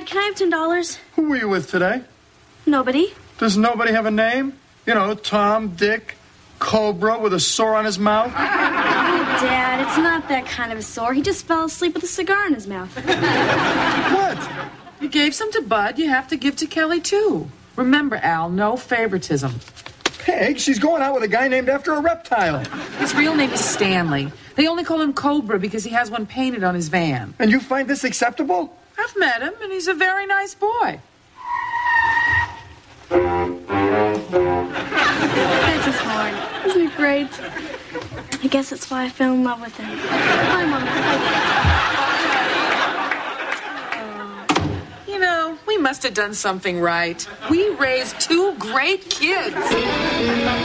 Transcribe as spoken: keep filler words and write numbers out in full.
Dad, can I have ten dollars? Who were you with today? Nobody. Does nobody have a name? You know, Tom, Dick, Cobra with a sore on his mouth? Oh, Dad, it's not that kind of a sore. He just fell asleep with a cigar in his mouth. What? You gave some to Bud, you have to give to Kelly, too. Remember, Al, no favoritism. Peg, she's going out with a guy named after a reptile. His real name is Stanley. They only call him Cobra because he has one painted on his van. And you find this acceptable? I've met him, and he's a very nice boy. That's his horn. Isn't it great? I guess that's why I fell in love with him. Bye, Mom. You know, we must have done something right. We raised two great kids.